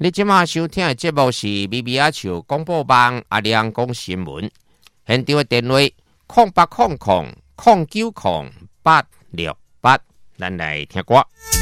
你即马收听的节目是咪咪阿笑广播网阿亮讲新闻，现场的电话0800090868，咱来听歌。